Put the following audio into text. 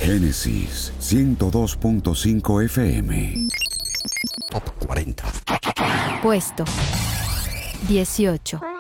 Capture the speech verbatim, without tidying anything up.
Génesis ciento dos punto cinco F M. Top cuarenta. Puesto dieciocho.